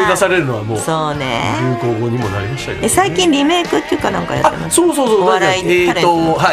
い出されるのはもうそうね、 流行語にもなりましたけど、ね、 最近リメイクっていうかなんかやってます。 そうお笑いタレントはい、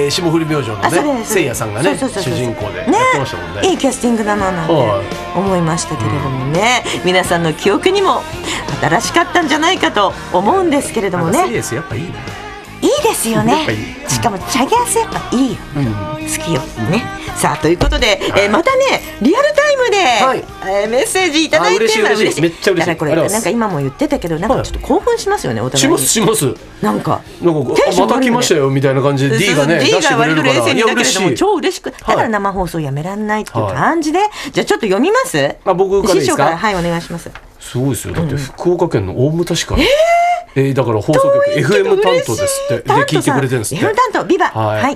霜降り明星のねせいやさんがね主人公でやってましたもんね。 いいキャスティングだななんて思いましたけれどもね、皆さんの記憶にも新しかったんじゃないかと思うんですけれどもね。 せいやさんやっぱいいね、 いいですよね。しかもチャゲアスやっぱいいよ、好きよね。さあということで、またねリアルタイムで、メッセージいただいてるのは嬉しい。 めっちゃ嬉しい。 だからこれなんか今も言ってたけど、なんかちょっと興奮しますよね、お互いに。 しますなんかまた来ましたよみたいな感じで D がね出してくれるから、いや嬉しい。 超嬉しく、だから生放送やめらんないっていう感じで、じゃあちょっと読みます。 僕からいいですか。 師匠からはいお願いします。 すごいですよ。だって福岡県の大牟田市からだから放送局 FM 担当ですってで聞いてくれてるんですって。 FM 担当ビバ、はい、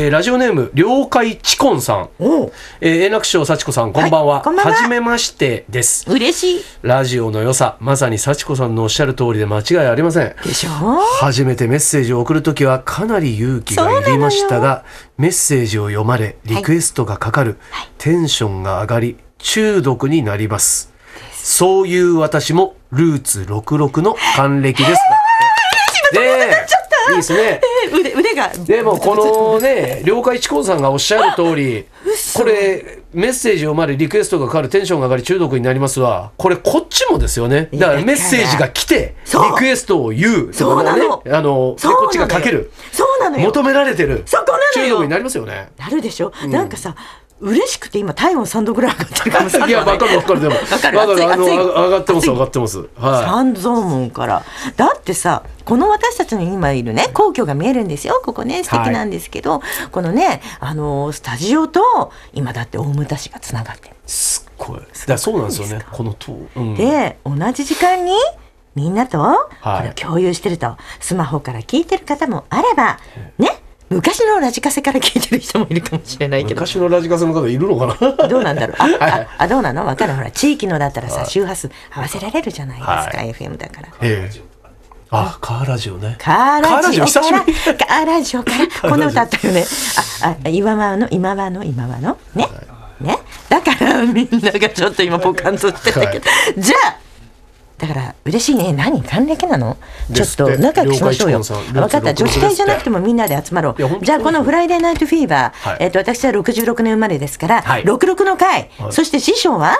ラジオネーム了解チコンさん、円楽師匠幸子さんこんばんは、はじめましてです。 嬉しい。 ラジオの良さ、まさに幸子さんのおっしゃる通りで間違いありませんでしょ。 初めてメッセージを送るときはかなり勇気がいりましたが、メッセージを読まれリクエストがかかる、テンションが上がり中毒になります。そういう私もルーツ66の還暦です。で、いいですね。 腕が。 でもこのね、了解チコンさんがおっしゃる通り、これメッセージ読まれリクエストがかかる、テンションが上がり中毒になりますわ。これこっちもですよね。だからメッセージが来てリクエストを言う、 そうなの。 でこっちがかける。 そうなのよ。 求められてる。 そこなのよ。 中毒になりますよね。 なるでしょ。なんかさ。嬉しくて今体温3度ぐらい上がってるかもしれない。 いや分かるでも上がってます、 三ゾーンからだってさ、この私たちの今いるね皇居が見えるんですよ。ここね素敵なんですけど、このねスタジオと今だって大牟田市がつながってる。 すっごい。だそうなんですよね。こので同じ時間にみんなとこれを共有してると、スマホから聞いてる方もあればね、昔のラジカセから聞いてる人もいるかもしれないけど、 昔のラジカセの方いるのかな。 どうなんだろう。どうなの分かる。ほら地域のだったらさ周波数合わせられるじゃないですか、FM だから。 カーラジオね。 カーラジオからこの歌あったよね。今はのねだからみんながちょっと今ポカンとしてたけど、じゃあだから嬉しいね。何還暦なの？ちょっと仲良くしましょうよ。分かった。女子会じゃなくてもみんなで集まろう。じゃあこのフライデーナイトフィーバー、私は66年生まれですから、66の回、そして師匠は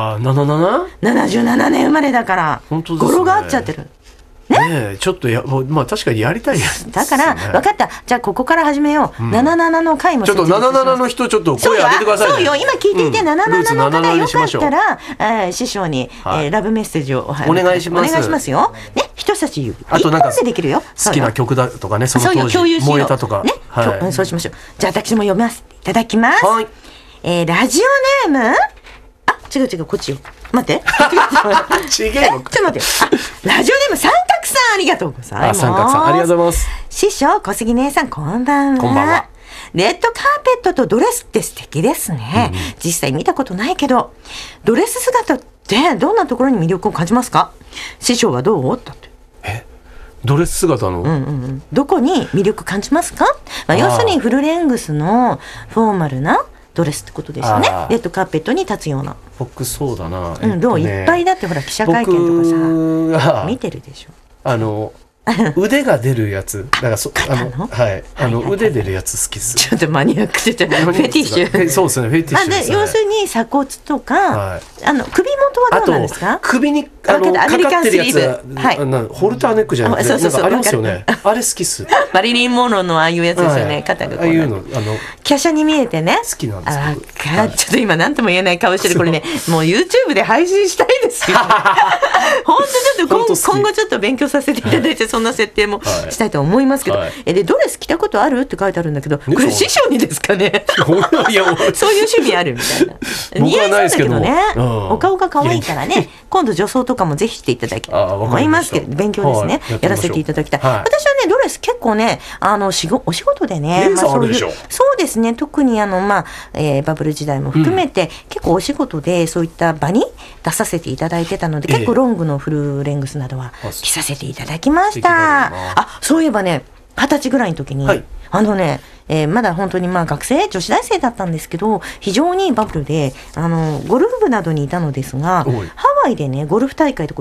77年生まれだから、語呂が合っちゃってるね。ちょっと確かにやりたいやつだから分かった。じゃあここから始めよう。77の回もちょっと77の人ちょっと声上げてくださいね。 そうよ、今聞いていて77の方よかったら師匠にラブメッセージをお願いしますよね。人差し指あとなんかでできるよ。 好きな曲だとかね、その当時燃えたとかね。そうしましょう。じゃあ私も読ませていただきます。ラジオネーム違うこっちよ。待って。 ちげえの。 ちょっと待って。ラジオネーム三角さんありがとうございます。 三角さんありがとうございます。 師匠小杉姉さんこんばんは。 こんばんは。 レッドカーペットとドレスって素敵ですね。実際見たことないけど、ドレス姿ってどんなところに魅力を感じますか？師匠はどう？だって。 ドレス姿の、 どこに魅力感じますか？要するにフルレングスのフォーマルなドレスってことですよね。レッドカーペットに立つような。 僕そうだな。 どういっぱいだってほら記者会見とかさ見てるでしょ。 腕が出るやつ。だから腕出るやつ好きです。 ちょっとマニアックでフェティッシュ。 そうですね、フェティッシュですね。 要するに鎖骨とか首元はどうなんですか？ 首にかかってるやつ、ホルターネックじゃなくてなんかありますよね。あれ好きっす。 マリリン・モンローのああいうやつですよね。肩がこう華奢に見えてね。 好きなんです。 ちょっと今何とも言えない顔してる。これねもう YouTube で配信したいですよ。本当ちょっと今後ちょっと勉強させていただいて、そんな設定もしたいと思いますけど、でドレス着たことあるって書いてあるんだけど、これ師匠にですかね。そういう趣味あるみたいな。似合いそうだけどね。お顔が可愛いからね、今度女装とかもぜひしていただきたいと思いますけど、勉強ですね。やらせていただきたい。私はねドレス結構ねお仕事でね、そうですね、特にバブル時代も含めて結構お仕事でそういった場に出させていただいてたので、結構ロングのフルレングスなどは着させていただきました。そういえばね20歳ぐらいの時に、まだ本当に学生女子大生だったんですけど、非常にバブルでゴルフ部などにいたのですが、ハワイでねゴルフ大会と